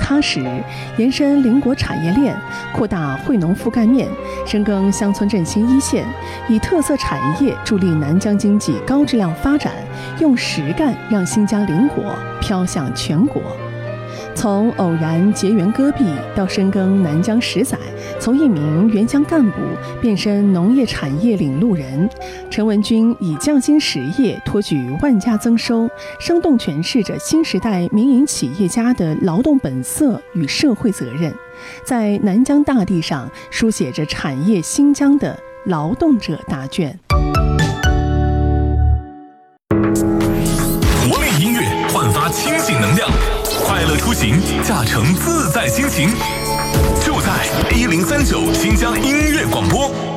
踏实，延伸邻国产业链，扩大惠农覆盖面，深耕乡村振兴一线，以特色产业助力南疆经济高质量发展，用实干让新疆邻国飘向全国。从偶然结缘戈壁到深耕南疆10载，从一名原乡干部变身农业产业领路人，陈文军以匠心实业托举万家增收，生动诠释着新时代民营企业家的劳动本色与社会责任，在南疆大地上书写着产业新疆的劳动者大卷。 活力音乐焕发清醒能量，快乐出行，驾乘自在心情，就在1039新疆音乐广播。